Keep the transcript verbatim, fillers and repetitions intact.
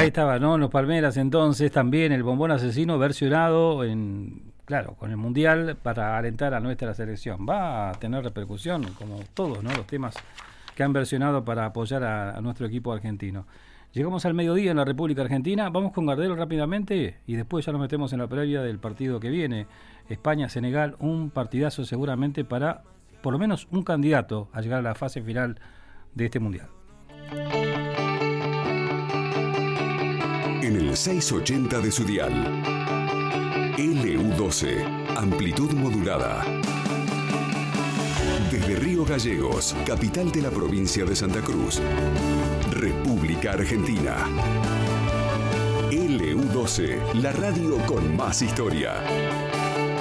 Ahí estaba, ¿no? Los Palmeras, entonces, también el Bombón Asesino versionado en, claro, con el Mundial para alentar a nuestra selección. Va a tener repercusión, como todos, ¿no? Los temas que han versionado para apoyar a, a nuestro equipo argentino. Llegamos al mediodía en la República Argentina. Vamos con Gardel rápidamente y después ya nos metemos en la previa del partido que viene. España-Senegal, un partidazo seguramente para, por lo menos, un candidato a llegar a la fase final de este Mundial. En el seiscientos ochenta de su dial, L U doce, amplitud modulada. Desde Río Gallegos, capital de la provincia de Santa Cruz, República Argentina. L U doce, la radio con más historia.